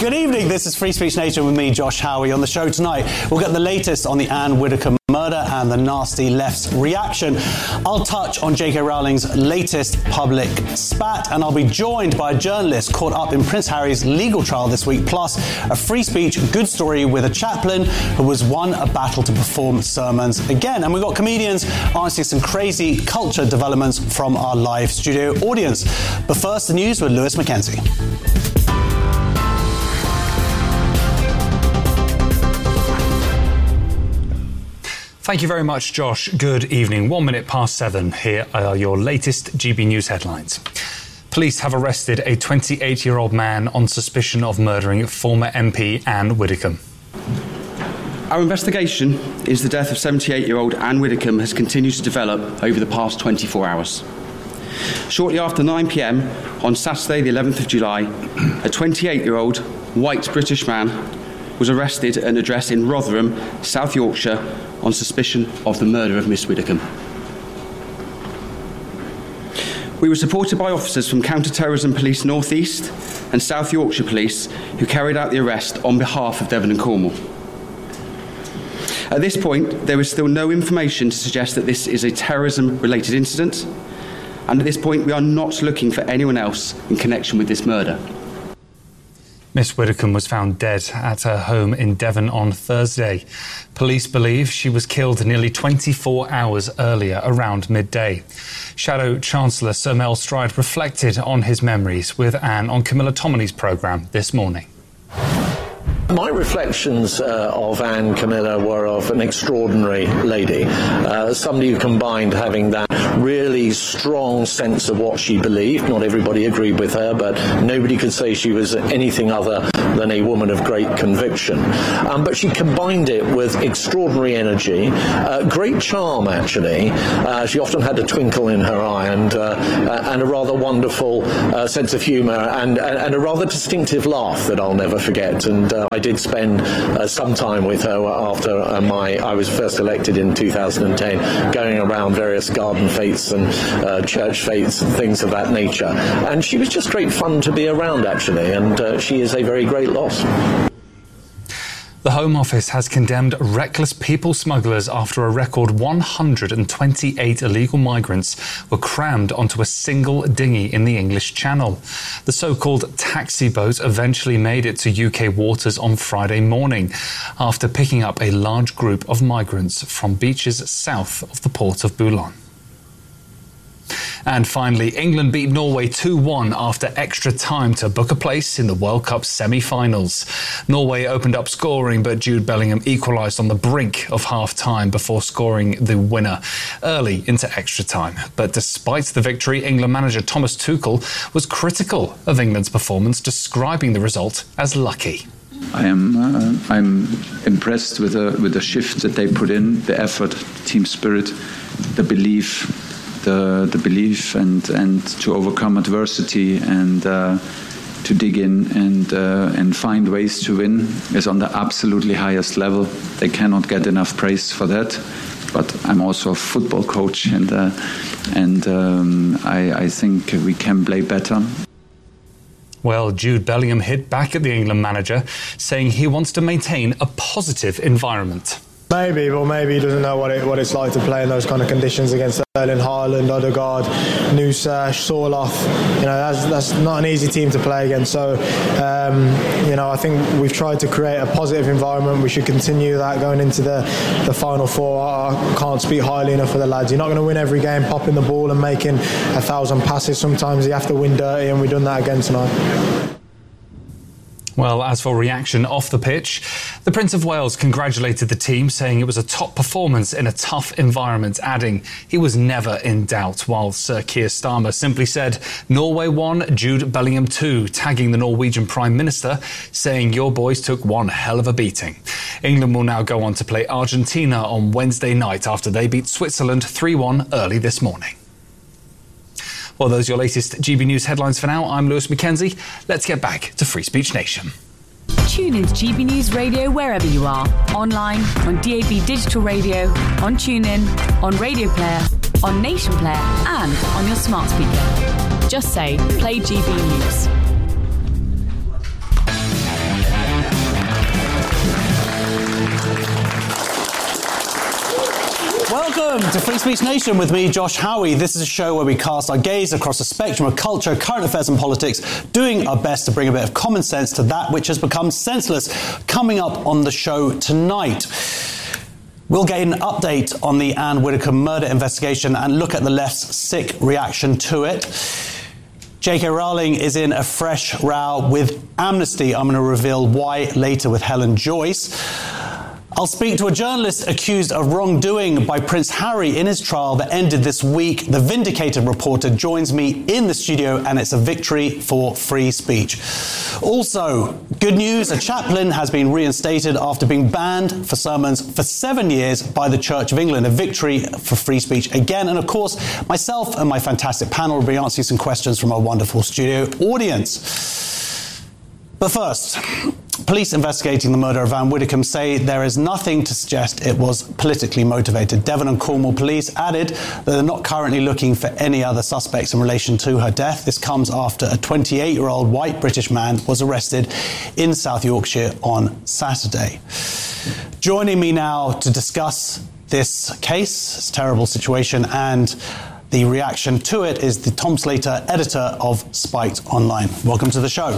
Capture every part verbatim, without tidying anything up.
Good evening, this is Free Speech Nation with me, Josh Howie. On the show tonight, we'll get the latest on the Anne Whittaker murder and the nasty left's reaction. I'll touch on J K Rowling's latest public spat, and I'll be joined by a journalist caught up in Prince Harry's legal trial this week, plus a free speech good story with a chaplain who has won a battle to perform sermons again. And we've got comedians answering some crazy culture developments from our live studio audience. But first, the news with Lewis Mackenzie. Thank you very much, Josh. Good evening. One minute past seven. Here are your latest G B News headlines. Police have arrested a twenty-eight-year-old man on suspicion of murdering former M P Anne Whittaker. Our investigation is the death of seventy-eight-year-old Anne Whittaker has continued to develop over the past twenty-four hours. Shortly after nine p m on Saturday, the eleventh of July, a twenty-eight-year-old white British man was arrested at an address in Rotherham, South Yorkshire, on suspicion of the murder of Miss Whittaker. We were supported by officers from Counter-Terrorism Police North East and South Yorkshire Police who carried out the arrest on behalf of Devon and Cornwall. At this point, there is still no information to suggest that this is a terrorism-related incident, and at this point we are not looking for anyone else in connection with this murder. Miss Whittaker was found dead at her home in Devon on Thursday. Police believe she was killed nearly twenty-four hours earlier, around midday. Shadow Chancellor Sir Mel Stride reflected on his memories with Anne on Camilla Tominey's programme this morning. My reflections uh, of Anne Camilla were of an extraordinary lady, uh, somebody who combined having that really strong sense of what she believed. Not everybody agreed with her, but nobody could say she was anything other than a woman of great conviction. Um, but she combined it with extraordinary energy, uh, great charm actually. Uh, she often had a twinkle in her eye and, uh, and a rather wonderful uh, sense of humour and, and a rather distinctive laugh that I'll never forget. And uh, I did spend uh, some time with her after uh, my I was first elected in two thousand ten, going around various garden fetes and uh, church fetes and things of that nature. And she was just great fun to be around, actually, and uh, she is a very great loss. The Home Office has condemned reckless people smugglers after a record one hundred twenty-eight illegal migrants were crammed onto a single dinghy in the English Channel. The so-called taxi boat eventually made it to U K waters on Friday morning after picking up a large group of migrants from beaches south of the port of Boulogne. And finally, England beat Norway two one after extra time to book a place in the World Cup semi-finals. Norway opened up scoring, but Jude Bellingham equalised on the brink of half-time before scoring the winner early into extra time. But despite the victory, England manager Thomas Tuchel was critical of England's performance, describing the result as lucky. I am uh, I'm impressed with the with the shift that they put in, the effort, the team spirit, the belief. The, the belief and, and to overcome adversity and uh, to dig in and uh, and find ways to win is on the absolutely highest level. They cannot get enough praise for that. But I'm also a football coach, and uh, and um, I, I think we can play better. Well, Jude Bellingham hit back at the England manager, saying he wants to maintain a positive environment. Maybe, but maybe he doesn't know what it what it's like to play in those kind of conditions against Erling Haaland, Odegaard, Nusa, Sorloth. You know, that's that's not an easy team to play against. So, um, you know, I think we've tried to create a positive environment. We should continue that going into the, the final four. I can't speak highly enough for the lads. You're not going to win every game popping the ball and making a thousand passes. Sometimes you have to win dirty, and we've done that again tonight. Well, as for reaction off the pitch, the Prince of Wales congratulated the team, saying it was a top performance in a tough environment, adding he was never in doubt, while Sir Keir Starmer simply said Norway won, Jude Bellingham two, tagging the Norwegian Prime Minister, saying your boys took one hell of a beating. England will now go on to play Argentina on Wednesday night after they beat Switzerland three one early this morning. Well, those are your latest G B News headlines for now. I'm Lewis Mackenzie. Let's get back to Free Speech Nation. Tune in to G B News Radio wherever you are. Online, on D A B Digital Radio, on TuneIn, on Radio Player, on Nation Player and on your smart speaker. Just say, play G B News. to Free Speech Nation with me, Josh Howie. This is a show where we cast our gaze across a spectrum of culture, current affairs and politics, doing our best to bring a bit of common sense to that which has become senseless. Coming up on the show tonight, we'll get an update on the Anne Widdecombe murder investigation and look at the left's sick reaction to it. J K Rowling is in a fresh row with Amnesty. I'm going to reveal why later with Helen Joyce. I'll speak to a journalist accused of wrongdoing by Prince Harry in his trial that ended this week. The Vindicated reporter joins me in the studio, and it's a victory for free speech. Also, good news, a chaplain has been reinstated after being banned for sermons for seven years by the Church of England. A victory for free speech again. And of course, myself and my fantastic panel will be answering some questions from our wonderful studio audience. But first, police investigating the murder of Anne Widdecombe say there is nothing to suggest it was politically motivated. Devon and Cornwall police added that they're not currently looking for any other suspects in relation to her death. This comes after a twenty-eight-year-old white British man was arrested in South Yorkshire on Saturday. Joining me now to discuss this case, this terrible situation, and the reaction to it is the Tom Slater, editor of Spiked Online. Welcome to the show.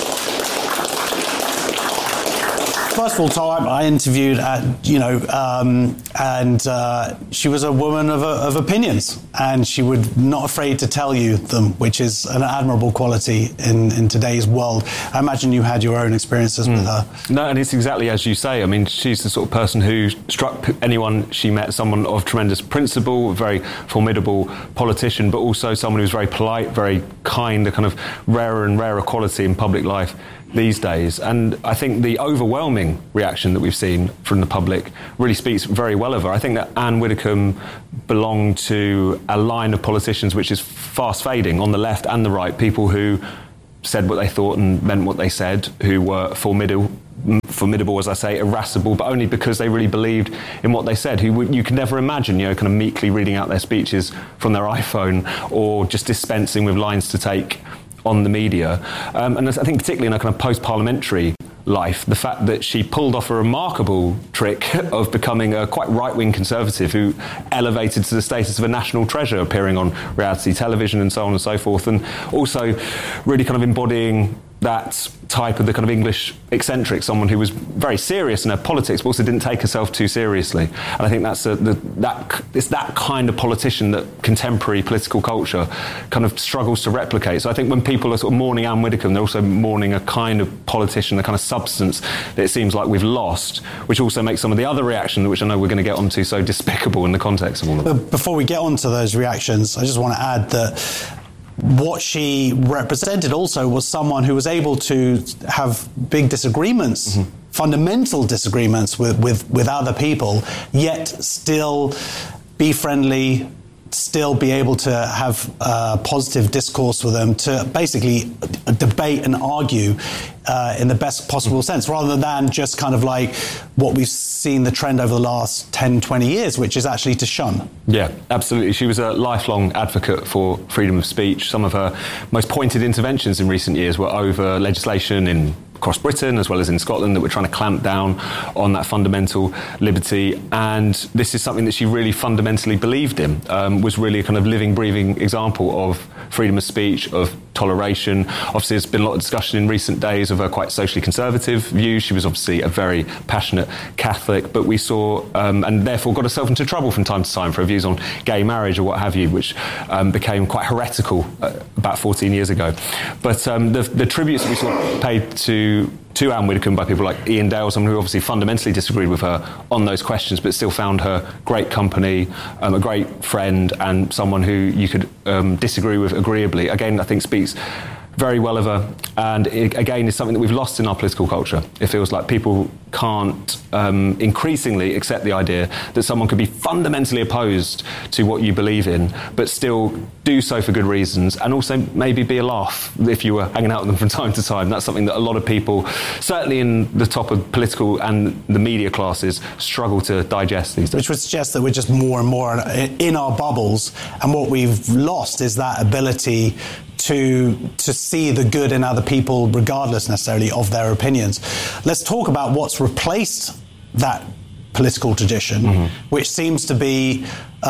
First of all, Tom, I interviewed at, you know, um, and uh, she was a woman of, of opinions, and she would not afraid to tell you them, which is an admirable quality in, in today's world. I imagine you had your own experiences mm. with her. No, and it's exactly as you say. I mean, she's the sort of person who struck anyone she met, someone of tremendous principle, a very formidable politician, but also someone who's very polite, very kind, a kind of rarer and rarer quality in public life these days. And I think the overwhelming reaction that we've seen from the public really speaks very well of her. I think that Anne Widdecombe belonged to a line of politicians which is fast fading on the left and the right, people who said what they thought and meant what they said, who were formidable, formidable, as I say, irascible, but only because they really believed in what they said, who you could never imagine, you know, kind of meekly reading out their speeches from their iPhone or just dispensing with lines to take on the media. Um, and I think particularly in a kind of post-parliamentary life, the fact that she pulled off a remarkable trick of becoming a quite right-wing conservative who elevated to the status of a national treasure, appearing on reality television and so on and so forth, and also really kind of embodying that type of the kind of English eccentric, someone who was very serious in her politics, but also didn't take herself too seriously. And I think that's a, the, that it's that kind of politician that contemporary political culture kind of struggles to replicate. So I think when people are sort of mourning Anne Widdecombe, they're also mourning a kind of politician, a kind of substance that it seems like we've lost, which also makes some of the other reactions, which I know we're going to get onto, so despicable in the context of all of that. But before we get onto those reactions, I just want to add that what she represented also was someone who was able to have big disagreements, mm-hmm. fundamental disagreements with, with, with other people, yet still be friendly, still be able to have uh, positive discourse with them, to basically debate and argue uh, in the best possible sense, rather than just kind of like what we've seen the trend over the last ten, twenty years, which is actually to shun. Yeah, absolutely. She was a lifelong advocate for freedom of speech. Some of her most pointed interventions in recent years were over legislation in across Britain as well as in Scotland that were trying to clamp down on that fundamental liberty, and this is something that she really fundamentally believed in, um, was really a kind of living, breathing example of freedom of speech, of toleration. Obviously there's been a lot of discussion in recent days of her quite socially conservative views. She was obviously a very passionate Catholic, but we saw um, and therefore got herself into trouble from time to time for her views on gay marriage or what have you, which um, became quite heretical uh, about fourteen years ago. But um, the, the tributes that we saw paid to to Anne Widdecombe by people like Ian Dale, someone who obviously fundamentally disagreed with her on those questions, but still found her great company, um, a great friend, and someone who you could um, disagree with agreeably. Again, I think speaks very well of her, and it, again, is something that we've lost in our political culture. It feels like people can't um, increasingly accept the idea that someone could be fundamentally opposed to what you believe in, but still do so for good reasons, and also maybe be a laugh if you were hanging out with them from time to time. That's something that a lot of people, certainly in the top of political and the media classes, struggle to digest these days. Which would suggest that we're just more and more in our bubbles, and what we've lost is that ability to to see the good in other people, regardless necessarily of their opinions. Let's talk about what's replaced that political tradition, mm-hmm. which seems to be,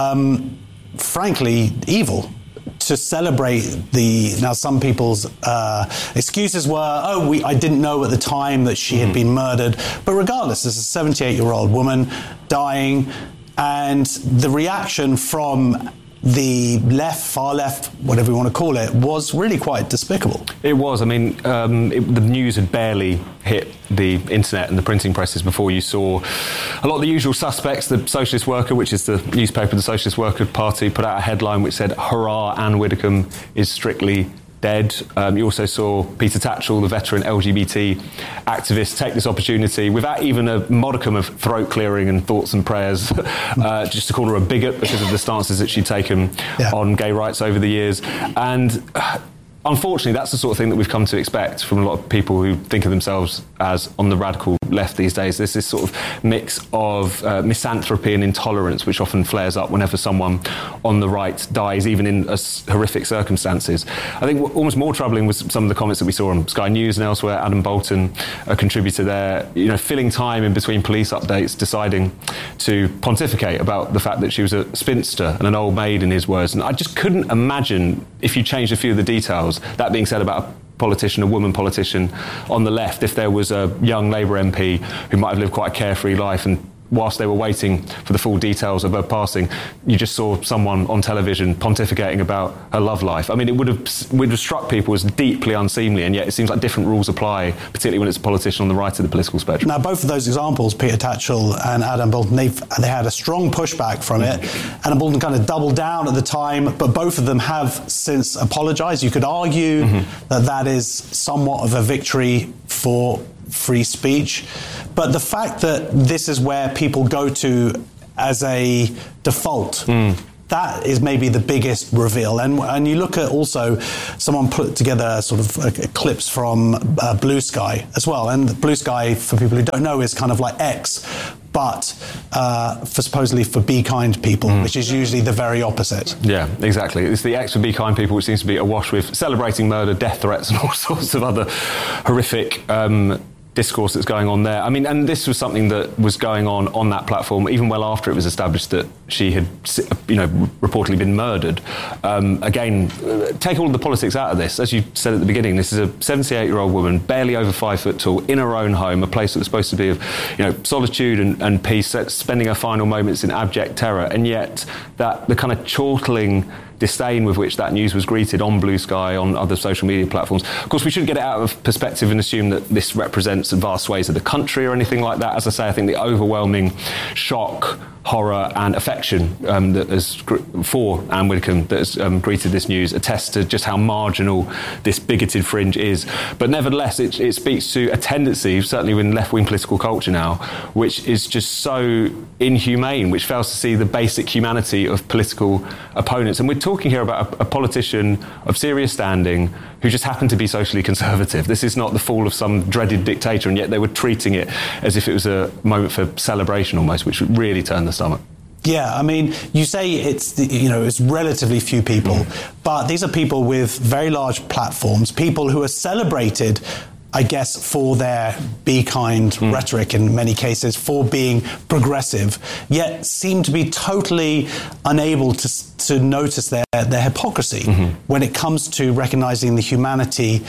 um, frankly, evil. To celebrate the now, some people's uh, excuses were, "Oh, we I didn't know at the time that she mm-hmm. had been murdered." But regardless, there's a seventy-eight-year-old woman dying, and the reaction from the left, far left, whatever you want to call it, was really quite despicable. It was. I mean, um, it, the news had barely hit the internet and the printing presses before you saw a lot of the usual suspects. The Socialist Worker, which is the newspaper, the Socialist Worker Party, put out a headline which said, "Hurrah, Anne Widdecombe is strictly dead." Um, you also saw Peter Tatchell, the veteran L G B T activist, take this opportunity without even a modicum of throat clearing and thoughts and prayers, uh, just to call her a bigot because of the stances that she'd taken yeah. on gay rights over the years. And uh, unfortunately, that's the sort of thing that we've come to expect from a lot of people who think of themselves as on the radical left these days. There's this sort of mix of uh, misanthropy and intolerance which often flares up whenever someone on the right dies, even in uh, horrific circumstances. I think what, almost more troubling was some of the comments that we saw on Sky News and elsewhere. Adam Bolton, a contributor there, you know, filling time in between police updates, deciding to pontificate about the fact that she was a spinster and an old maid, in his words. And I just couldn't imagine, if you changed a few of the details, that being said about a politician, a woman politician on the left, if there was a young Labour M P who might have lived quite a carefree life, and whilst they were waiting for the full details of her passing, you just saw someone on television pontificating about her love life. I mean, it would have, would have struck people as deeply unseemly, and yet it seems like different rules apply, particularly when it's a politician on the right of the political spectrum. Now, both of those examples, Peter Tatchell and Adam Bolton, they've, they had a strong pushback from it. Adam Bolton kind of doubled down at the time, but both of them have since apologised. You could argue mm-hmm. that that is somewhat of a victory for free speech. But the fact that this is where people go to as a default, mm. that is maybe the biggest reveal. And and you look at also, someone put together sort of uh, clips from uh, Blue Sky as well. And Blue Sky, for people who don't know, is kind of like X, but uh, for supposedly for be kind people, mm. which is usually the very opposite. Yeah, exactly. It's the X for be kind people, which seems to be awash with celebrating murder, death threats, and all sorts of other horrific Um, discourse that's going on there. I mean, and this was something that was going on on that platform even well after it was established that she had, you know, reportedly been murdered. Um, again, take all of the politics out of this. As you said at the beginning, this is a seventy-eight-year-old woman, barely over five foot tall, in her own home, a place that was supposed to be of, you know, solitude and, and peace, spending her final moments in abject terror, and yet that the kind of chortling disdain with which that news was greeted on Blue Sky, on other social media platforms. Of course, we shouldn't get it out of perspective and assume that this represents vast swathes of the country or anything like that. As I say, I think the overwhelming shock, horror and affection um, that has, for Anne Widdecombe that has um, greeted this news attests to just how marginal this bigoted fringe is. But nevertheless, it, it speaks to a tendency, certainly within left-wing political culture now, which is just so inhumane, which fails to see the basic humanity of political opponents. And we're talking here about a, a politician of serious standing who just happened to be socially conservative. This is not the fall of some dreaded dictator, and yet they were treating it as if it was a moment for celebration almost, which really turned the stomach. Yeah, I mean, you say it's, you know, it's relatively few people, mm. but these are people with very large platforms, people who are celebrated, I guess, for their be kind mm. rhetoric in many cases, for being progressive, yet seem to be totally unable to, to notice their, their hypocrisy mm-hmm. when it comes to recognising the humanity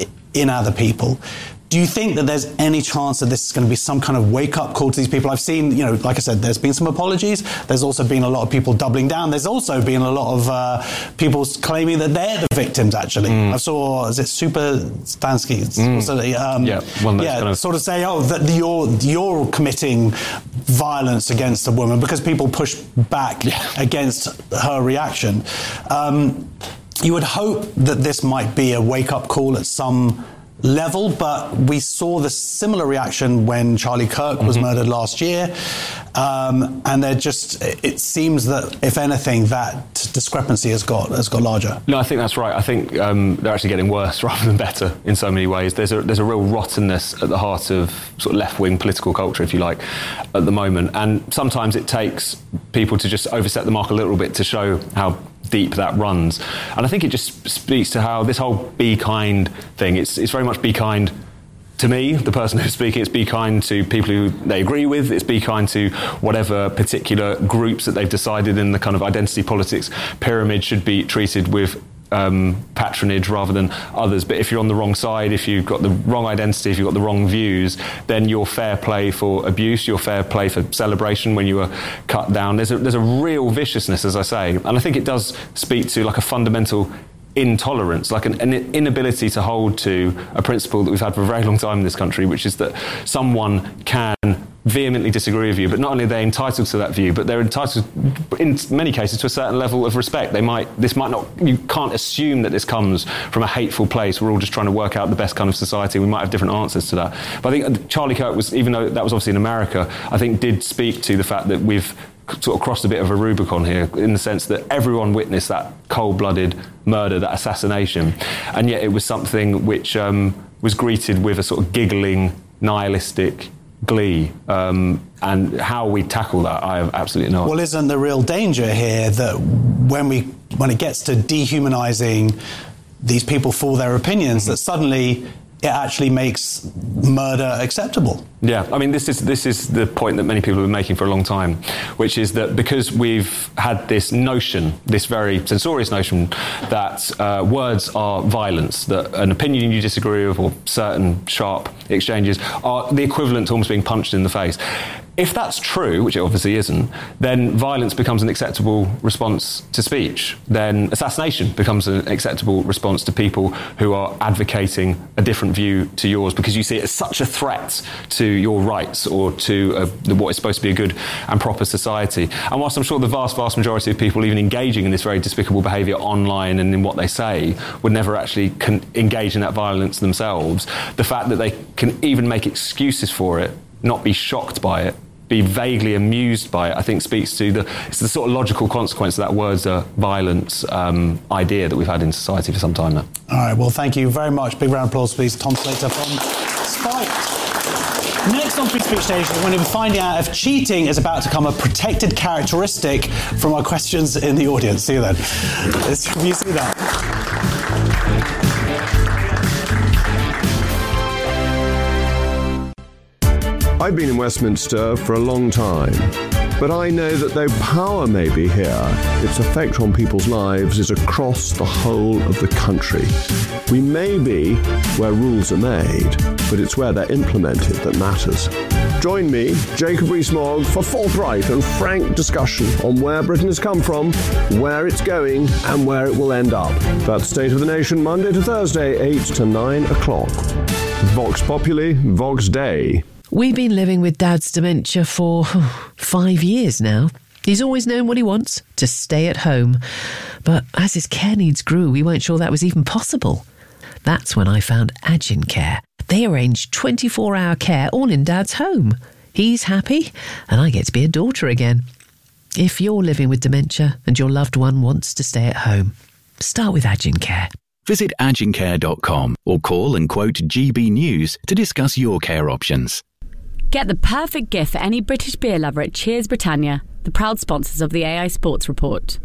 in other people. Do you think that there's any chance that this is going to be some kind of wake-up call to these people? I've seen, you know, like I said, there's been some apologies. There's also been a lot of people doubling down. There's also been a lot of uh, people claiming that they're the victims, actually. Mm. I saw, is it Super Stansky? Mm. Um, yeah, one yeah kind of... sort of say, oh, that you're, you're committing violence against a woman because people push back yeah. against her reaction. Um, you would hope that this might be a wake-up call at some level, but we saw the similar reaction when Charlie Kirk was mm-hmm. murdered last year, um, and they're just, it seems that if anything that discrepancy has got has got larger. No, I think that's right. I think um, they're actually getting worse rather than better in so many ways. There's a there's a real rottenness at the heart of sort of left-wing political culture, if you like, at the moment, and sometimes it takes people to just overset the mark a little bit to show how deep that runs. And I think it just speaks to how this whole be kind thing, it's it's very much be kind to me, the person who's speaking, it's be kind to people who they agree with, it's be kind to whatever particular groups that they've decided in the kind of identity politics pyramid should be treated with um, patronage rather than others. But if you're on the wrong side, if you've got the wrong identity, if you've got the wrong views, then you're fair play for abuse, you're fair play for celebration when you are cut down. There's a, there's a real viciousness, as I say, and I think it does speak to like a fundamental intolerance, like an, an inability to hold to a principle that we've had for a very long time in this country, which is that someone can vehemently disagree with you, but not only are they entitled to that view, but they're entitled in many cases to a certain level of respect. They might, this might not, you can't assume that this comes from a hateful place. We're all just trying to work out the best kind of society. We might have different answers to that. But I think Charlie Kirk was, even though that was obviously in America, I think did speak to the fact that we've sort of crossed a bit of a Rubicon here, in the sense that everyone witnessed that cold-blooded murder, that assassination, and yet it was something which um, was greeted with a sort of giggling, nihilistic glee, um, and how we tackle that, I have absolutely no idea. Well, isn't the real danger here that when we when it gets to dehumanising these people for their opinions, mm-hmm. that suddenly it actually makes murder acceptable? Yeah, I mean, this is this is the point that many people have been making for a long time, which is that because we've had this notion, this very censorious notion, that uh, words are violence, that an opinion you disagree with or certain sharp exchanges are the equivalent to almost being punched in the face. If that's true, which it obviously isn't, then violence becomes an acceptable response to speech. Then assassination becomes an acceptable response to people who are advocating a different view to yours, because you see it as such a threat to your rights or to uh, what is supposed to be a good and proper society. And whilst I'm sure the vast, vast majority of people even engaging in this very despicable behaviour online and in what they say would never actually con- engage in that violence themselves, the fact that they can even make excuses for it, not be shocked by it, be vaguely amused by it, I think speaks to the, it's the sort of logical consequence of that words are violence um, idea that we've had in society for some time now. All right, well, thank you very much. Big round of applause, please. Tom Slater from Spiked. Next on Free Speech Station, we're going to be finding out if cheating is about to become a protected characteristic from our questions in the audience. See you then. Have you seen that? I've been in Westminster for a long time, but I know that though power may be here, its effect on people's lives is across the whole of the country. We may be where rules are made, but it's where they're implemented that matters. Join me, Jacob Rees-Mogg, for forthright and frank discussion on where Britain has come from, where it's going, and where it will end up. That's State of the Nation, Monday to Thursday, eight to nine o'clock. Vox Populi, Vox Dei. We've been living with Dad's dementia for oh, five years now. He's always known what he wants, to stay at home. But as his care needs grew, we weren't sure that was even possible. That's when I found Agincare. They arrange twenty-four hour care all in Dad's home. He's happy, and I get to be a daughter again. If you're living with dementia and your loved one wants to stay at home, start with Agincare. Visit agincare dot com or call and quote G B News to discuss your care options. Get the perfect gift for any British beer lover at Cheers Britannia, the proud sponsors of the A I Sports Report.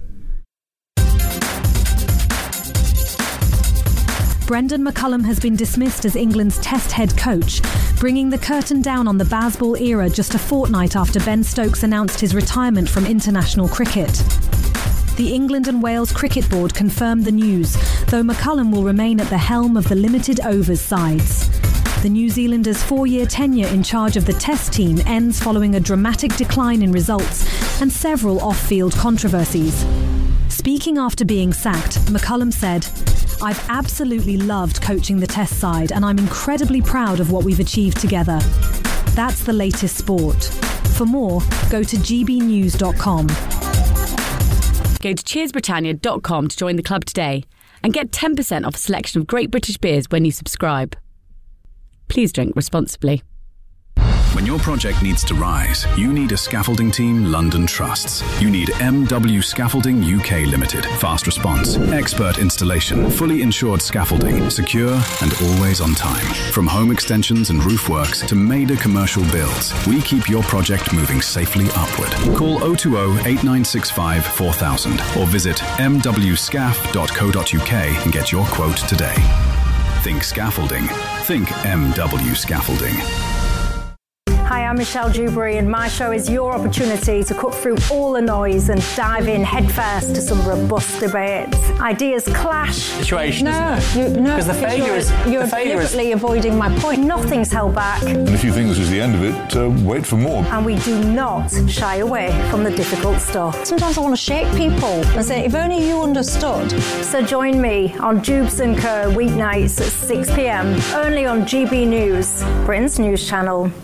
Brendan McCullum has been dismissed as England's Test head coach, bringing the curtain down on the Bazball era just a fortnight after Ben Stokes announced his retirement from international cricket. The England and Wales Cricket Board confirmed the news, though McCullum will remain at the helm of the limited overs sides. The New Zealander's four-year tenure in charge of the Test team ends following a dramatic decline in results and several off-field controversies. Speaking after being sacked, McCullum said, "I've absolutely loved coaching the Test side and I'm incredibly proud of what we've achieved together. That's the latest sport. For more, go to g b news dot com. Go to cheers britannia dot com to join the club today and get ten percent off a selection of great British beers when you subscribe. Please drink responsibly. When your project needs to rise, you need a scaffolding team London trusts. You need M W Scaffolding U K Limited. Fast response, expert installation, fully insured scaffolding, secure and always on time. From home extensions and roof works to major commercial builds, we keep your project moving safely upward. Call oh two oh, eight nine six five, four thousand or visit m w scaf dot co dot u k and get your quote today. Think scaffolding. Think M W Scaffolding. Hi, I'm Michelle Dewberry, and my show is your opportunity to cut through all the noise and dive in headfirst to some robust debates. Ideas clash. Situation, no, isn't it? You, no, because the failure you're, is you're the failure deliberately is... avoiding my point. Nothing's held back. And if you think this is the end of it, uh, wait for more. And we do not shy away from the difficult stuff. Sometimes I want to shake people and say, if only you understood. So join me on Jubes and Kerr weeknights at six p.m. only on G B News, Britain's news channel.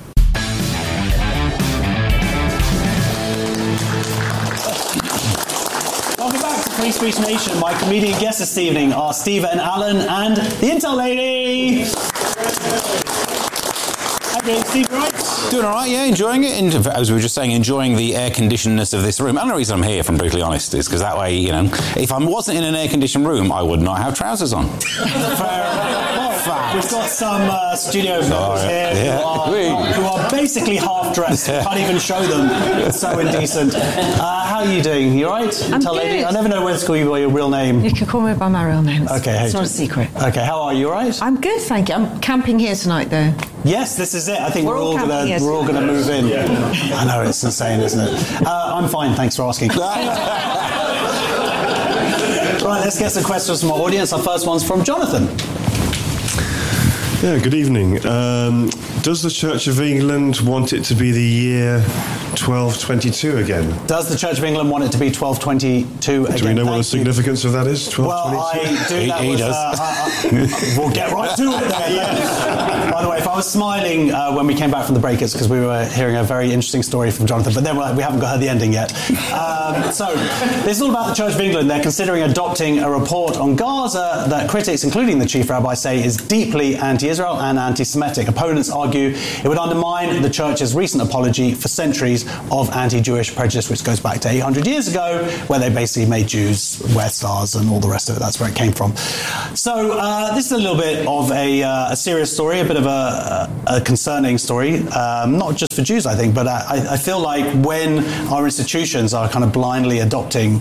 Welcome back to Free Speech Nation. My comedian guests this evening are Stephen Allen and the Intel Lady. Hey, Steve, right? Doing all right, yeah, enjoying it. And as we were just saying, enjoying the air-conditionedness of this room. And the reason I'm here, if I'm brutally honest, is because that way, you know, if I wasn't in an air-conditioned room, I would not have trousers on. We've got some uh, studio members oh, here yeah. who, are, who are basically half-dressed. You can't even show them. It's so indecent. Uh, how are you doing? You all right? I'm Tell good. Lady? I never know whether to call you by your real name. You can call me by my real name. It's, okay, it's not a secret. Okay, how are you? All right? I'm good, thank you. I'm camping here tonight, though. Yes, this is it. I think we're, we're all, all gonna yes. we're all gonna move in. Yeah. I know, it's insane, isn't it? Uh, I'm fine. Thanks for asking. Right, let's get some questions from our audience. Our first one's from Jonathan. Yeah, good evening. Um, does the Church of England want it to be the year twelve twenty-two again? Does the Church of England want it to be twelve twenty-two again? Do we know Thank what the significance you. of that is, twelve twenty-two? Well, I do. He, that he was, does. Uh, I, I, we'll get right to it there, yeah. By the way, if I was smiling uh, when we came back from the break, it's because we were hearing a very interesting story from Jonathan, but then we haven't got the ending yet. Um, so, this is all about the Church of England. They're considering adopting a report on Gaza that critics, including the Chief Rabbi, say is deeply anti-Israel and anti-Semitic. Opponents argue it would undermine the Church's recent apology for centuries of anti-Jewish prejudice, which goes back to eight hundred years ago, where they basically made Jews wear stars and all the rest of it. That's where it came from. So uh, this is a little bit of a, uh, a serious story, a bit of a, a concerning story, um, not just for Jews, I think, but I, I feel like when our institutions are kind of blindly adopting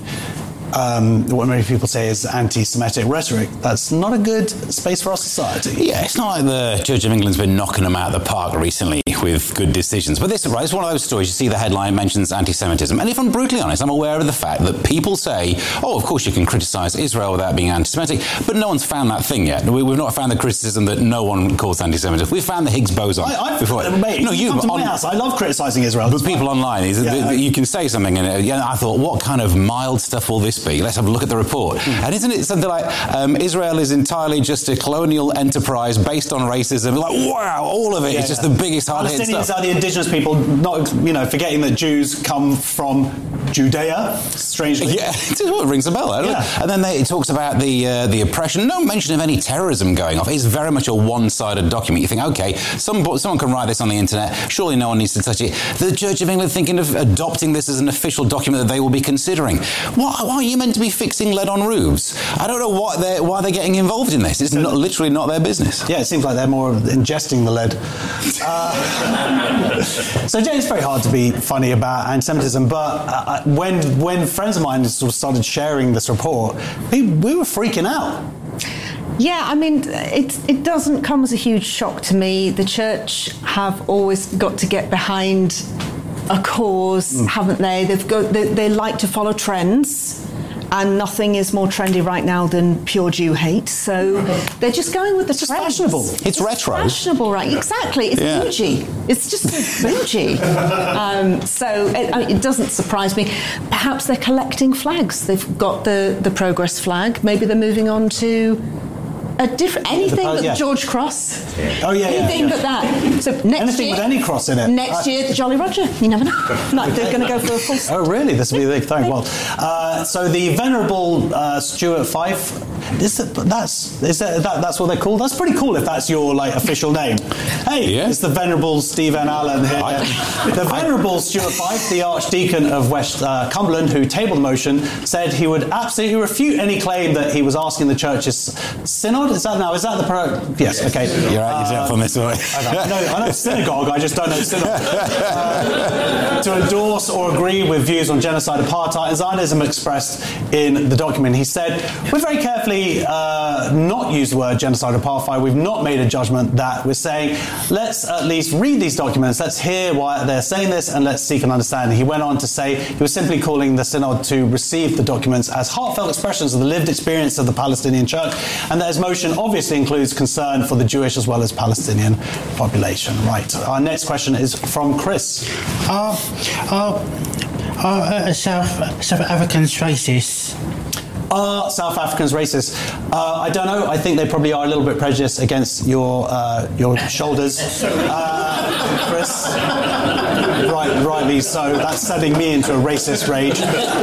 Um, what many people say is anti-Semitic rhetoric, that's not a good space for our society. Yeah, it's not like the Church of England's been knocking them out of the park recently with good decisions. But this right, it's one of those stories, you see the headline mentions anti-Semitism. And if I'm brutally honest, I'm aware of the fact that people say, oh, of course you can criticise Israel without being anti-Semitic, but no one's found that thing yet. We, we've not found the criticism that no one calls anti-Semitism. We've found the Higgs boson I, I've, before. Mate, no, you, come to on, my house. I love criticising Israel. But people fine. online, yeah, you can say something, and I thought, what kind of mild stuff will this be? Let's have a look at the report. Mm. And isn't it something like um, Israel is entirely just a colonial enterprise based on racism? Like, wow, all of it yeah, is just yeah. the biggest hard-hitting Palestinians stuff. are the indigenous people, not, you know, forgetting that Jews come from Judea, strangely. Yeah, it rings a bell, doesn't yeah. it? And then they, it talks about the uh, the oppression. No mention of any terrorism going off. It's very much a one-sided document. You think, okay, some, someone can write this on the internet. Surely no one needs to touch it. The Church of England thinking of adopting this as an official document that they will be considering. Why, why are you meant to be fixing lead on roofs? I don't know what they're, why they're getting involved in this. It's not, literally not their business. Yeah, it seems like they're more ingesting the lead. Uh, so, Jay, it's very hard to be funny about anti-Semitism, but uh, when when friends of mine sort of started sharing this report, we, we were freaking out. Yeah, I mean, it, it doesn't come as a huge shock to me. The church have always got to get behind a cause, mm. haven't they? They've got, they, they like to follow trends. And nothing is more trendy right now than pure Jew hate. So they're just going with the it's trends. It's fashionable. It's, it's retro. Fashionable, right? Exactly. It's yeah. bougie. It's just bougie. um, so it, I mean, it doesn't surprise me. Perhaps they're collecting flags. They've got the, the Progress flag. Maybe they're moving on to a different anything po- but yeah. George Cross. Yeah. Oh yeah, anything yeah, but that. So next anything year, with any cross in it. Next uh, year, the Jolly Roger. You never know. Like they're going to go for a full. Oh really? This will be the big thing. Well, uh, so the venerable uh, Stuart Fife. Is that, that's is that, that that's what they're called? That's pretty cool if that's your like official name. Hey, yeah. It's the venerable Stephen Allen here. I, the venerable Stuart Fife, the Archdeacon of West uh, Cumberland, who tabled the motion, said he would absolutely refute any claim that he was asking the church's synod. Is that now? Is that the pro? Yes. Okay. You're right. You're uh, on this way. I know, I know synagogue. I just don't know synod. Uh, to endorse or agree with views on genocide, apartheid, and Zionism expressed in the document, he said, "We're very carefully definitely uh, not used the word genocide or apartheid. We've not made a judgment that. We're saying, let's at least read these documents, let's hear why they're saying this, and let's seek an understanding. He went on to say he was simply calling the synod to receive the documents as heartfelt expressions of the lived experience of the Palestinian church, and that his motion obviously includes concern for the Jewish as well as Palestinian population. Right. Our next question is from Chris. Are, are, are uh, South, South Africans racist? Are South Africans racist? Uh, I don't know. I think they probably are a little bit prejudiced against your uh, your shoulders, uh, Chris. Right, rightly so. That's sending me into a racist rage.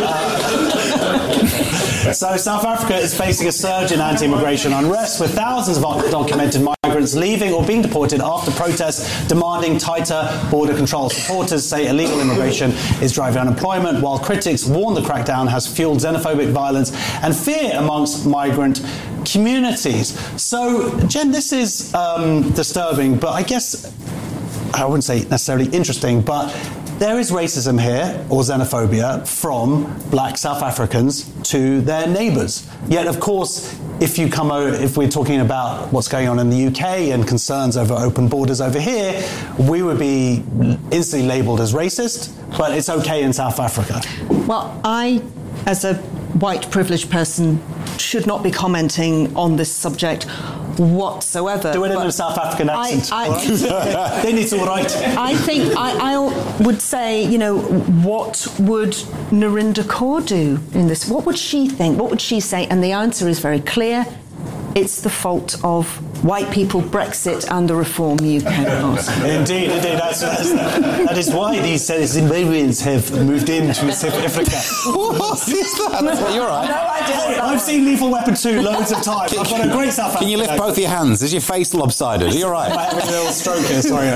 Uh, so South Africa is facing a surge in anti-immigration unrest, with thousands of undocumented migrants leaving or being deported after protests demanding tighter border control. Supporters say illegal immigration is driving unemployment, while critics warn the crackdown has fueled xenophobic violence and fear amongst migrant communities. So, Jen, this is um, disturbing, but I guess I wouldn't say necessarily interesting, but there is racism here, or xenophobia, from black South Africans to their neighbours. Yet, of course, if you come over, if we're talking about what's going on in the U K and concerns over open borders over here, we would be instantly labelled as racist, but it's okay in South Africa. Well, I, as a white privileged person, should not be commenting on this subject whatsoever. Do it in a South African accent. I, I, then it's all right. I think I, I would say, you know, what would Narinder Kaur do in this? What would she think? What would she say? And the answer is very clear. It's the fault of white people, Brexit, and the reform U K passed. Indeed, indeed. That's, that's, that is why these Zimbabweans have moved into South Africa. What is that? That's what you're right. No, I didn't. I've seen Lethal Weapon two loads of times. I've got a great South African. Can you lift both your hands? Is your face lopsided? Are you all right? I'm having a little stroke here. Sorry.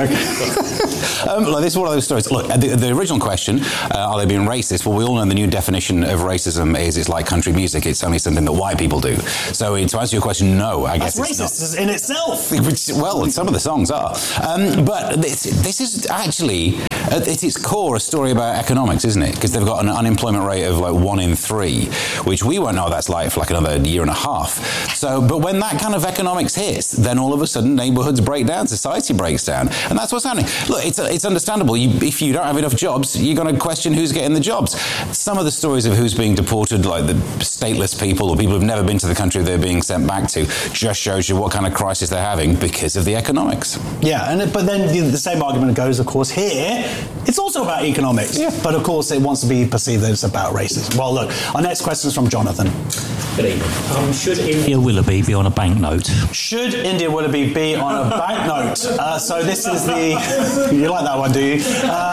Okay. um, look, this is one of those stories. Look, the, the original question, uh, are they being racist? Well, we all know the new definition of racism is it's like country music. It's only something that white people do. So to answer your question, no, I guess That's it's racist not. in itself. Which, well, some of the songs are. Um, but this, this is actually, at its core, a story about economics, isn't it? Because they've got an unemployment rate of like one in three, which we won't know what that's like for like another year and a half. So, but when that kind of economics hits, then all of a sudden neighbourhoods break down, society breaks down. And that's what's happening. Look, it's, it's understandable. You, if you don't have enough jobs, you're going to question who's getting the jobs. Some of the stories of who's being deported, like the stateless people or people who've never been to the country they're being sent back to, just shows you what kind of crisis they're having because of the economics. Yeah, and but then the, the same argument goes, of course, here, it's also about economics. Yeah. But of course, it wants to be perceived that it's about racism. Well, look, our next question is from Jonathan. Good evening. Um, should India Willoughby be on a banknote? Should India Willoughby be on a banknote? Uh, so this is the... You like that one, do you?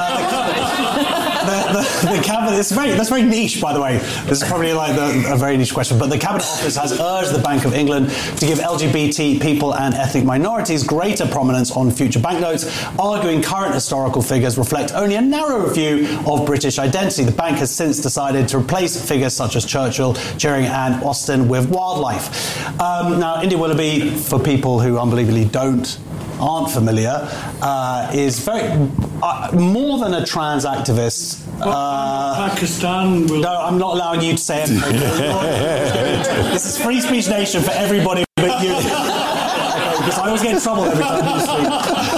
Uh, The, the, the cabinet, it's very, that's very niche, by the way. This is probably like the, a very niche question, but the Cabinet Office has urged the Bank of England to give L G B T people and ethnic minorities greater prominence on future banknotes, arguing current historical figures reflect only a narrow view of British identity. The bank has since decided to replace figures such as Churchill, Turing and Austen with wildlife. Um, now, India Willoughby, for people who unbelievably don't aren't familiar, uh, is very uh, more than a trans activist. Uh, Pakistan will... No, I'm not allowing you to say it. This is Free Speech Nation for everybody but you. Okay, because I always get in trouble every time you speak.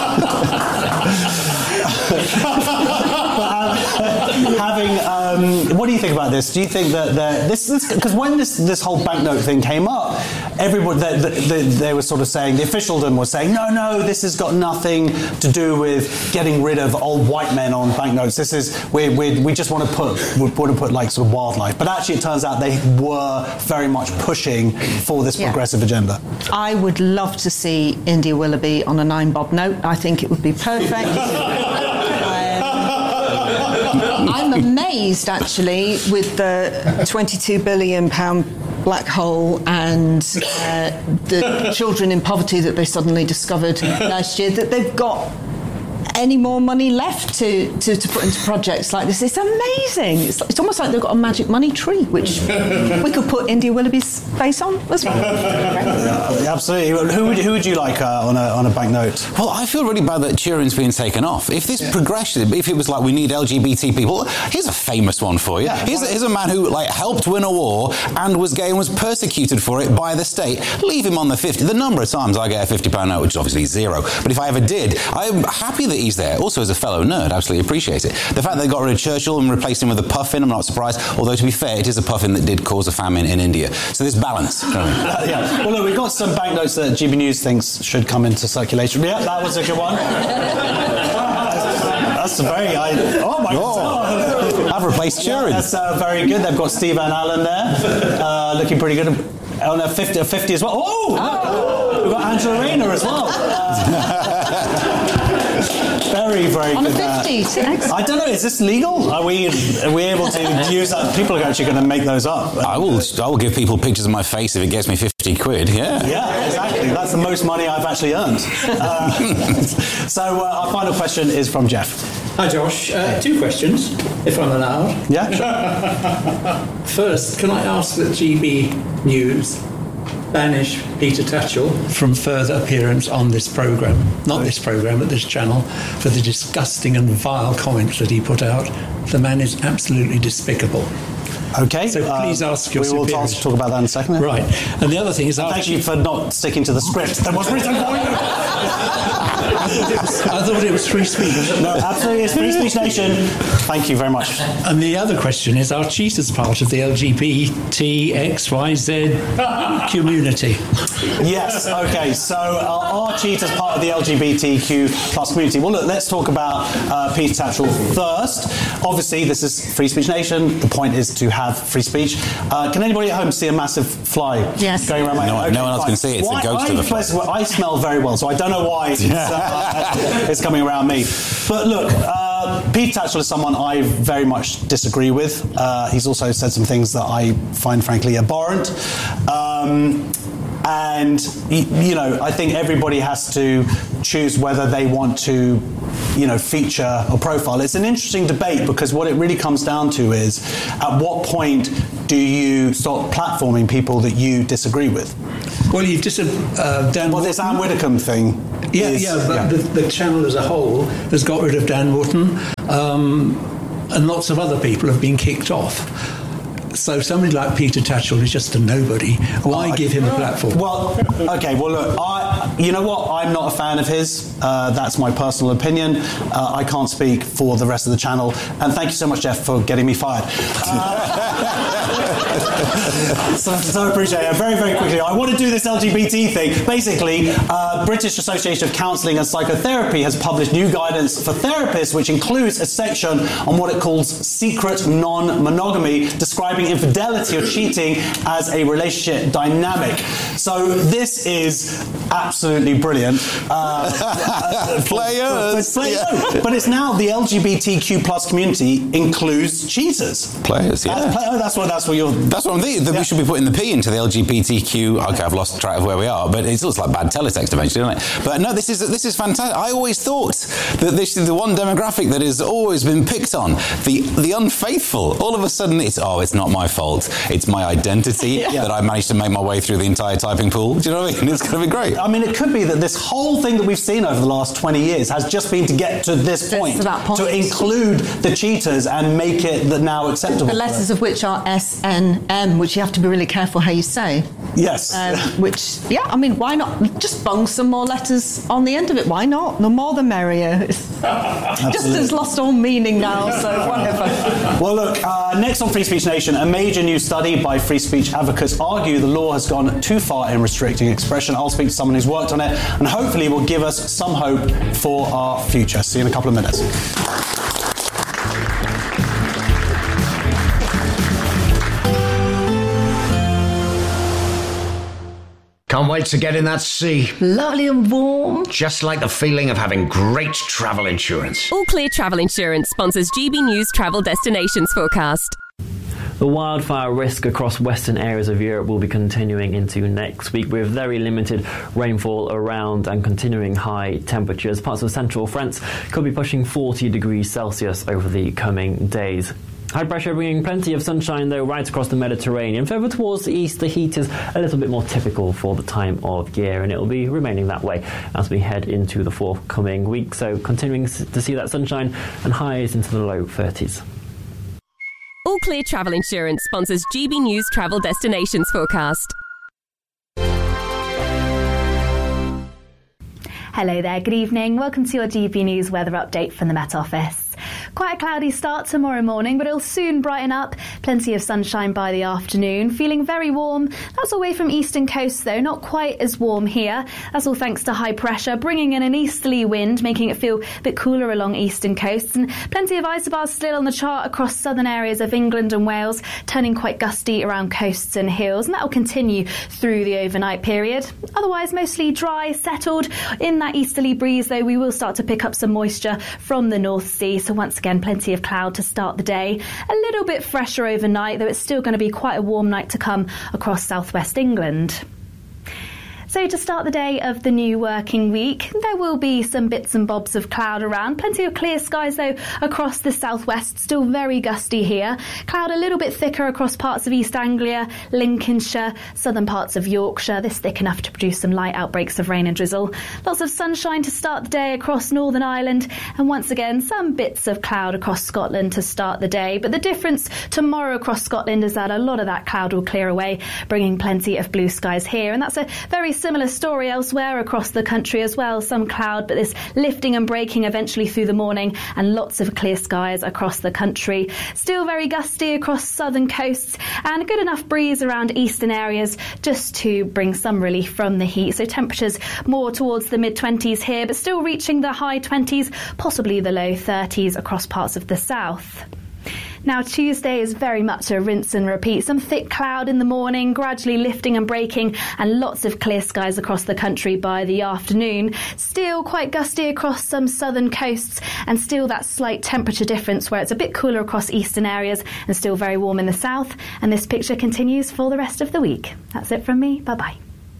But, um, having, um, what do you think about this? Do you think that this, because when this this whole banknote thing came up, everybody they, they, they were sort of saying, the officialdom was saying, no, no, this has got nothing to do with getting rid of old white men on banknotes. This is we we we just want to put we want to put like sort of wildlife. But actually, it turns out they were very much pushing for this yeah. progressive agenda. I would love to see India Willoughby on a nine bob note. I think it would be perfect. I'm amazed, actually, with the twenty-two billion pounds black hole and uh, the children in poverty that they suddenly discovered last year, that they've got any more money left to, to, to put into projects like this. It's amazing. It's, it's almost like they've got a magic money tree, which we could put India Willoughby's face on as well. Yeah, absolutely. Who would, who would you like uh, on, a, on a banknote? Well, I feel really bad that Turin's being taken off. If this yeah. progression, if it was like we need L G B T people, here's a famous one for you. Yeah, here's, a, here's a man who like helped win a war and was gay and was persecuted for it by the state. Leave him on the fifty. The number of times I get a fifty pound note, which is obviously zero, but if I ever did, I'm happy that he's there. Also, as a fellow nerd, absolutely appreciate it. The fact they got rid of Churchill and replaced him with a puffin, I'm not surprised. Although, to be fair, it is a puffin that did cause a famine in India. So there's balance. uh, yeah. Well, look, we've got some banknotes that G B News thinks should come into circulation. Yeah, that was a good one. That's a very... I, oh, my God. I've replaced Turin. Yeah, that's uh, very good. They've got Steve Van Allen there, uh, looking pretty good. On a fifty, a fifty as well. Oh! oh. We've got Angela Rayner as well. Uh, very, very on good. On a fifty. Uh, I don't know, is this legal? Are we are we able to use that? People are actually going to make those up. I will I will give people pictures of my face if it gets me fifty quid, yeah. Yeah, exactly. That's the most money I've actually earned. Uh, so uh, our final question is from Jeff. Hi, Josh. Uh, two questions, if I'm allowed. Yeah, sure. First, can I ask that G B News banish Peter Tatchell from further appearance on this programme, not this programme, but this channel, for the disgusting and vile comments that he put out? The man is absolutely despicable. Okay. So please uh, ask your we will superiors. talk about that in a second. Then. Right. And the other thing is... Thank you for not sticking to the script that was written for you. I, thought it was, I thought it was free speech. No, absolutely, it's Free Speech Nation. Thank you very much. And the other question is, are cheaters part of the L G B T X Y Z community? Yes, okay, so uh, are cheaters part of the L G B T Q plus community? Well, look, let's talk about uh, Peter Tatchell first. Obviously, this is Free Speech Nation. The point is to have free speech. Uh, can anybody at home see a massive fly yes. going around my No, okay, no one else fine. can see it. It's why, the ghost I, of a fly. I smell very well, so I don't know why it's, uh, it's coming around me. But look, uh, Peter Tatchell is someone I very much disagree with. Uh, he's also said some things that I find, frankly, abhorrent. Um, And, you know, I think everybody has to choose whether they want to, you know, feature or profile. It's an interesting debate because what it really comes down to is at what point do you start platforming people that you disagree with? Well, you've just... Uh, Dan well, this Anne Widdecombe thing. Yeah, is, yeah, but yeah. The, the channel as a whole has got rid of Dan Wootton, um, and lots of other people have been kicked off. So somebody like Peter Tatchell is just a nobody. Why oh, give him a platform? Well, okay, well, look, I, you know what? I'm not a fan of his. Uh, that's my personal opinion. Uh, I can't speak for the rest of the channel. And thank you so much, Jeff, for getting me fired. Uh, so, so I appreciate it. Very, very quickly, I want to do this L G B T thing. Basically, uh, British Association of Counselling and Psychotherapy has published new guidance for therapists, which includes a section on what it calls secret non-monogamy, describing infidelity or cheating as a relationship dynamic. So this is absolutely brilliant. Uh, uh, Players! For, for, for, yeah. But it's now the L G B T Q plus community includes cheaters. Players, yeah. Uh, play, oh, that's what, that's what you're... That's what I'm thinking. That yeah. we should be putting the P into the L G B T Q. Okay, I've lost track of where we are, but it looks like bad teletext eventually, doesn't it? But no, this is this is fantastic. I always thought that this is the one demographic that has always been picked on. The the unfaithful. All of a sudden, it's, oh, it's not my fault. It's my identity yeah. that I managed to make my way through the entire typing pool. Do you know what I mean? It's going to be great. I mean, it could be that this whole thing that we've seen over the last twenty years has just been to get to this point, to, that point. to include the cheaters and make it the now acceptable. The letters of which are S N M, which you have to be really careful how you say. Yes. Um, which, yeah, I mean, why not just bung some more letters on the end of it? Why not? The more the merrier. Just has lost all meaning now, so whatever. Well, look, uh, next on Free Speech Nation, a major new study by free speech advocates argue the law has gone too far in restricting expression. I'll speak to someone who's worked on it and hopefully will give us some hope for our future. See you in a couple of minutes. Can't wait to get in that sea. Lovely and warm. Just like the feeling of having great travel insurance. All Clear Travel Insurance sponsors G B News Travel Destinations Forecast. The wildfire risk across western areas of Europe will be continuing into next week with very limited rainfall around and continuing high temperatures. Parts of central France could be pushing forty degrees Celsius over the coming days. High pressure bringing plenty of sunshine, though, right across the Mediterranean. Further towards the east, the heat is a little bit more typical for the time of year, and it will be remaining that way as we head into the forthcoming week. So continuing to see that sunshine and highs into the low thirties. All Clear Travel Insurance sponsors G B News Travel Destinations Forecast. Hello there, good evening. Welcome to your G B News weather update from the Met Office. Quite a cloudy start tomorrow morning, but it'll soon brighten up. Plenty of sunshine by the afternoon. Feeling very warm. That's away from eastern coasts, though. Not quite as warm here. That's all thanks to high pressure, bringing in an easterly wind, making it feel a bit cooler along eastern coasts. And plenty of isobars still on the chart across southern areas of England and Wales, turning quite gusty around coasts and hills. And that will continue through the overnight period. Otherwise, mostly dry, settled. In that easterly breeze, though, we will start to pick up some moisture from the North Sea. So once again, plenty of cloud to start the day. A little bit fresher overnight, though it's still going to be quite a warm night to come across southwest England. So to start the day of the new working week, there will be some bits and bobs of cloud around. Plenty of clear skies, though, across the southwest. Still very gusty here. Cloud a little bit thicker across parts of East Anglia, Lincolnshire, southern parts of Yorkshire. This thick enough to produce some light outbreaks of rain and drizzle. Lots of sunshine to start the day across Northern Ireland. And once again, some bits of cloud across Scotland to start the day. But the difference tomorrow across Scotland is that a lot of that cloud will clear away, bringing plenty of blue skies here. And that's a very similar story elsewhere across the country as well. Some cloud, but this lifting and breaking eventually through the morning, and lots of clear skies across the country. Still very gusty across southern coasts, and a good enough breeze around eastern areas just to bring some relief from the heat. So temperatures more towards the mid twenties here, but still reaching the high twenties, possibly the low thirties across parts of the south. Now, Tuesday is very much a rinse and repeat. Some thick cloud in the morning, gradually lifting and breaking, and lots of clear skies across the country by the afternoon. Still quite gusty across some southern coasts, and still that slight temperature difference where it's a bit cooler across eastern areas and still very warm in the south. And this picture continues for the rest of the week. That's it from me. Bye-bye.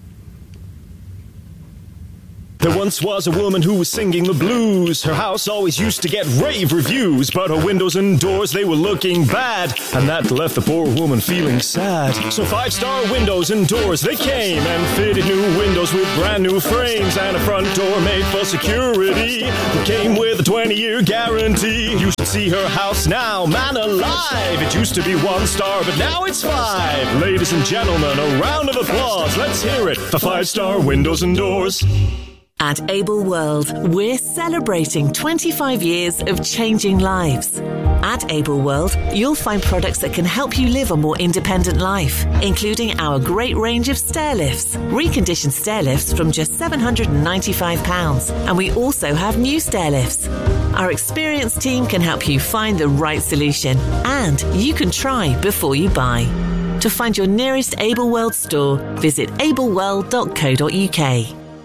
There once was a woman who was singing the blues. Her house always used to get rave reviews, but her windows and doors, they were looking bad, and that left the poor woman feeling sad. So Five Star Windows and Doors, they came and fitted new windows with brand new frames and a front door made for security. It came with a twenty-year guarantee. You should see her house now, man alive. It used to be one star, but now it's five. Ladies and gentlemen, a round of applause. Let's hear it for Five Star Windows and Doors. At Able World, we're celebrating twenty-five years of changing lives. At Able World, you'll find products that can help you live a more independent life, including our great range of stair lifts, reconditioned stair lifts from just seven hundred ninety-five pounds. And we also have new stair lifts. Our experienced team can help you find the right solution, and you can try before you buy. To find your nearest Able World store, visit able world dot co dot uk.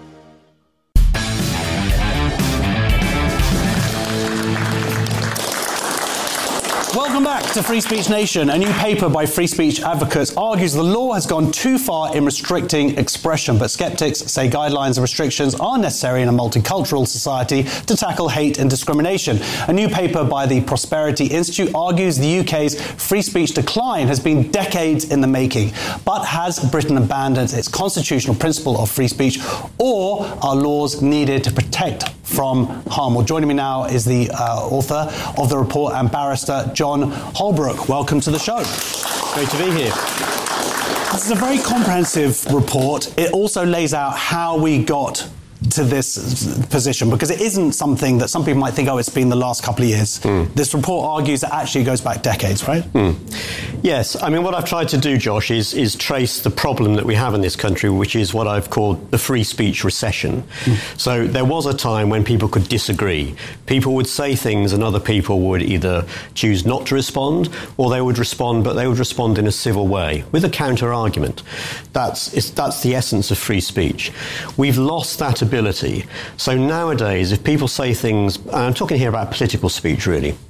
Welcome back to Free Speech Nation. A new paper by free speech advocates argues the law has gone too far in restricting expression, but skeptics say guidelines and restrictions are necessary in a multicultural society to tackle hate and discrimination. A new paper by the Prosperity Institute argues the U K's free speech decline has been decades in the making. But has Britain abandoned its constitutional principle of free speech, or are laws needed to protect from harm? Well, joining me now is the uh, author of the report and barrister John Holbrook. Welcome to the show. Great to be here. This is a very comprehensive report. It also lays out how we got to this position, because it isn't something that some people might think, oh, it's been the last couple of years. Mm. This report argues that actually goes back decades, right? Mm. Yes. I mean, what I've tried to do, Josh, is, is trace the problem that we have in this country, which is what I've called the free speech recession. Mm. So there was a time when people could disagree. People would say things and other people would either choose not to respond, or they would respond, but they would respond in a civil way with a counter-argument. That's, it's, that's the essence of free speech. We've lost that ability. So nowadays, if people say things, and I'm talking here about political speech really,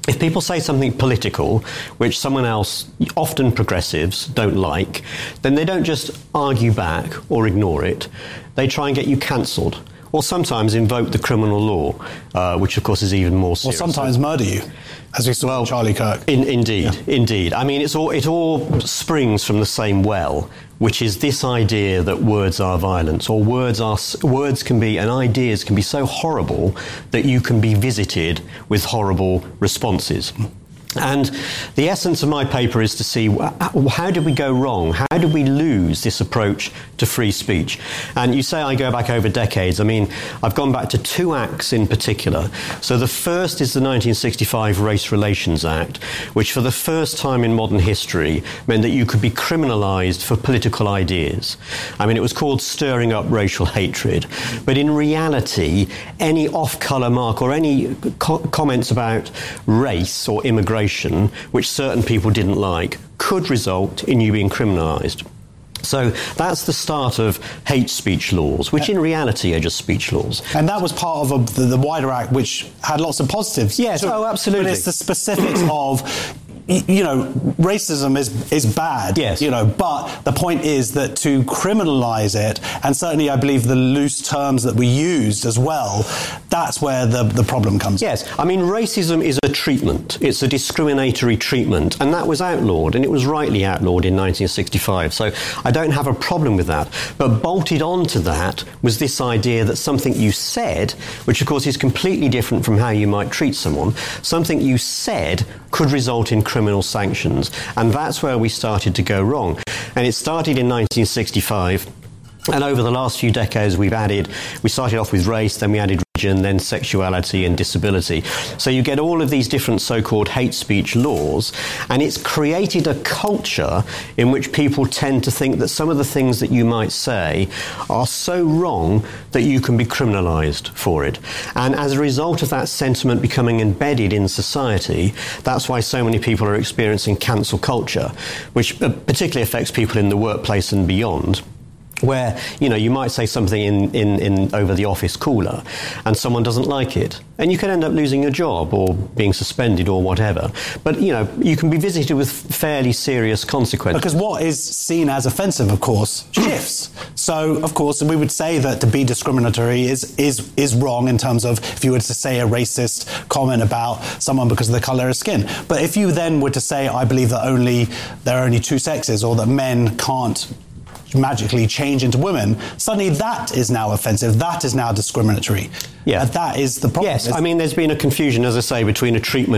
if people say something political, which someone else, often progressives, don't like, then they don't just argue back or ignore it. They try and get you cancelled, or sometimes invoke the criminal law, uh, which of course is even more serious. Or sometimes murder you, as we saw well, Charlie Kirk. In, indeed, yeah. indeed. I mean, it's all, it all springs from the same well, which is this idea that words are violence, or words are words can be and ideas can be so horrible that you can be visited with horrible responses. And the essence of my paper is to see how did we go wrong? How did we lose this approach to free speech? And you say I go back over decades. I mean, I've gone back to two acts in particular. So the first is the nineteen sixty-five Race Relations Act, which for the first time in modern history meant that you could be criminalised for political ideas. I mean, it was called stirring up racial hatred. But in reality, any off-colour mark or any co- comments about race or immigration, which certain people didn't like, could result in you being criminalised. So that's the start of hate speech laws, which in reality are just speech laws. And that was part of a, the, the wider act, which had lots of positives. Yes, to, oh, absolutely. But it's the specifics of... You know, racism is is bad. Yes. You know, but the point is that to criminalise it, and certainly I believe the loose terms that we used as well, that's where the, the problem comes in. Yes. I mean, racism is a treatment. It's a discriminatory treatment, and that was outlawed, and it was rightly outlawed in nineteen sixty-five. So I don't have a problem with that. But bolted onto that was this idea that something you said, which of course is completely different from how you might treat someone, something you said could result in criminal sanctions. And that's where we started to go wrong. And it started in nineteen sixty-five. And over the last few decades, we've added, we started off with race, then we added religion, then sexuality and disability. So you get all of these different so-called hate speech laws, and it's created a culture in which people tend to think that some of the things that you might say are so wrong that you can be criminalised for it. And as a result of that sentiment becoming embedded in society, that's why so many people are experiencing cancel culture, which particularly affects people in the workplace and beyond, where, you know, you might say something in, in, in over the office cooler and someone doesn't like it, and you can end up losing your job or being suspended or whatever. But, you know, you can be visited with fairly serious consequences. Because what is seen as offensive, of course, shifts. So, of course, we would say that to be discriminatory is, is, is wrong in terms of if you were to say a racist comment about someone because of the colour of skin. But if you then were to say, I believe that only there are only two sexes, or that men can't magically change into women, suddenly that is now offensive, that is now discriminatory. Yeah. And that is the problem. Yes, I mean, there's been a confusion, as I say, between a treatment